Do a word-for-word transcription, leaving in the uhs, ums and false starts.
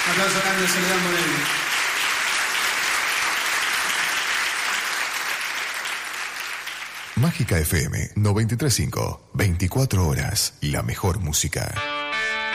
Un aplauso grande a Soledad Moreno. Mágica F M noventa y tres punto cinco, veinticuatro horas, la mejor música.